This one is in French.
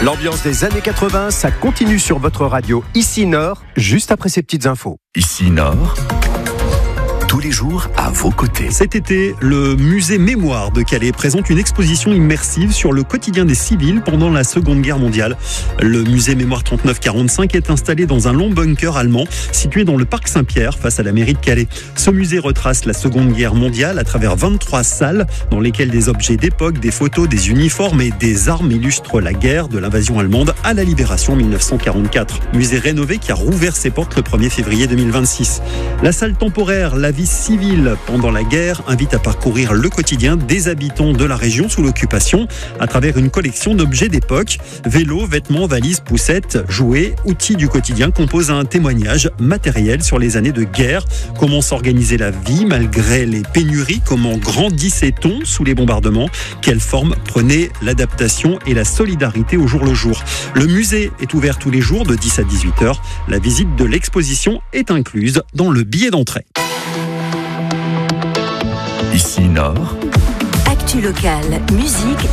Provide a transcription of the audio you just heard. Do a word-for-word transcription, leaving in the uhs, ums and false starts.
L'ambiance des années quatre-vingts, ça continue sur votre radio Ici Nord, juste après ces petites infos. Ici Nord, tous les jours à vos côtés. Cet été, le musée Mémoire de Calais présente une exposition immersive sur le quotidien des civils pendant la Seconde Guerre mondiale. Le musée Mémoire trente-neuf quarante-cinq est installé dans un long bunker allemand situé dans le parc Saint-Pierre face à la mairie de Calais. Ce musée retrace la Seconde Guerre mondiale à travers vingt-trois salles dans lesquelles des objets d'époque, des photos, des uniformes et des armes illustrent la guerre de l'invasion allemande à la libération en dix-neuf cent quarante-quatre. Musée rénové qui a rouvert ses portes le premier février deux mille vingt-six. La salle temporaire La vie civile pendant la guerre invite à parcourir le quotidien des habitants de la région sous l'occupation à travers une collection d'objets d'époque. Vélos, vêtements, valises, poussettes, jouets, outils du quotidien composent un témoignage matériel sur les années de guerre. Comment s'organiser la vie malgré les pénuries? Comment grandissait-on sous les bombardements? Quelle forme prenait l'adaptation et la solidarité au jour le jour? Le musée est ouvert tous les jours de dix à dix-huit heures. La visite de l'exposition est incluse dans le billet d'entrée. Ici Nord, Actu locale, musique